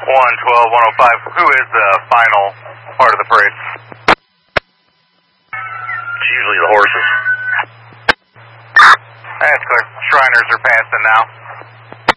112-105, who is the final part of the parade? It's usually the horses. That's clear. Shriners are passing now.